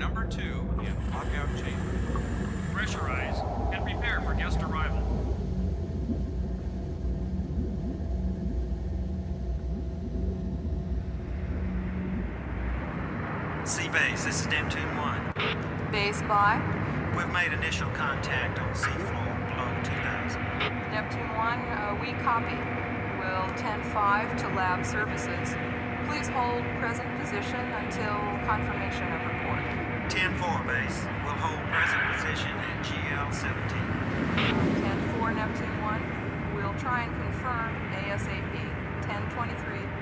number 2 in lockout chamber. Pressurize and prepare for guest arrival. Seabase, this is Neptune 1. Base by We've made initial contact on seafloor below 2000. Neptune 1, we copy. Will 10-5 to lab services. Please hold present position until confirmation of report. 10-4, base. We'll hold present position at GL-17. 10-4, Neptune 1. We'll try and confirm ASAP. 10-23.